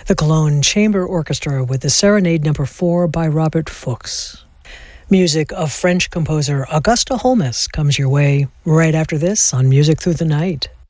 The Cologne Chamber Orchestra with the Serenade No. 4 by Robert Fuchs. Music of French composer Auguste Holmes comes your way right after this on Music Through the Night.